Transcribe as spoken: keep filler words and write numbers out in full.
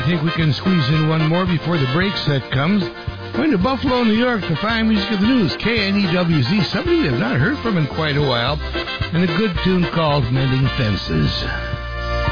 think we can squeeze in one more before the break set comes. Going to Buffalo, New York to find Music of the News, K N E W Z, somebody we have not heard from in quite a while, and a good tune called Mending Fences.